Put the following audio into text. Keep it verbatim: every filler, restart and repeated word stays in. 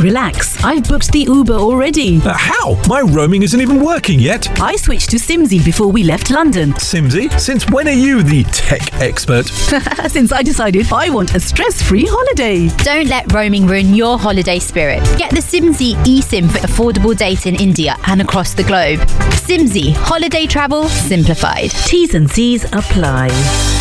Relax, I've booked the Uber already. Uh, how? My roaming isn't even working yet. I switched to Simsy before we left London. Simsy? Since when are you the tech expert? Since I decided I want a stress-free holiday. Don't let roaming ruin your holiday spirit. Get the Simsy eSIM for affordable data in India and across the globe. Simsy, holiday travel simplified. T's and C's apply.